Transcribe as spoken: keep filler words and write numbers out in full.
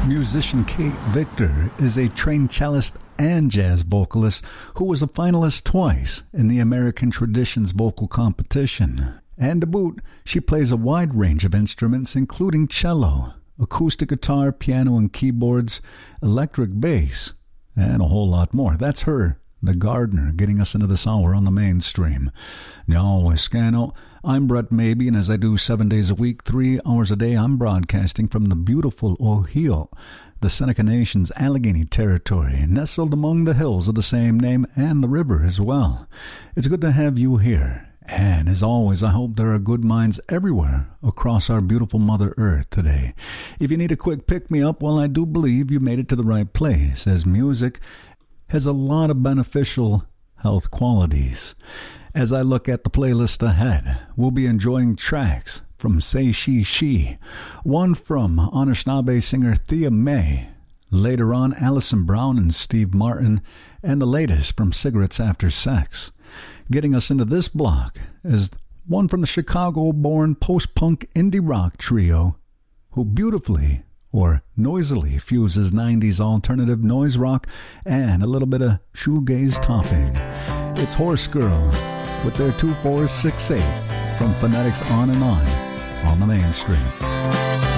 Musician Kate Victor is a trained cellist and jazz vocalist who was a finalist twice in the American Traditions Vocal Competition. And to boot, she plays a wide range of instruments including cello, acoustic guitar, piano and keyboards, electric bass, and a whole lot more. That's her, the Gardener, getting us into this hour on the mainstream. Now, Scano, I'm Brett Maybe, and as I do seven days a week, three hours a day, I'm broadcasting from the beautiful Ohio, the Seneca Nation's Allegheny Territory, nestled among the hills of the same name and the river as well. It's good to have you here. And as always, I hope there are good minds everywhere across our beautiful Mother Earth today. If you need a quick pick-me-up, well, I do believe you made it to the right place, as music has a lot of beneficial health qualities. As I look at the playlist ahead, we'll be enjoying tracks from Say She She, one from Anishinaabe singer Thea Mae, later on Alison Brown and Steve Martin, and the latest from Cigarettes After Sex. Getting us into this block is one from the Chicago-born post-punk indie rock trio who beautifully or noisily fuses nineties alternative noise rock and a little bit of shoegaze topping. It's Horse Girl with their two four six eight from Phonetics On and On on the mainstream.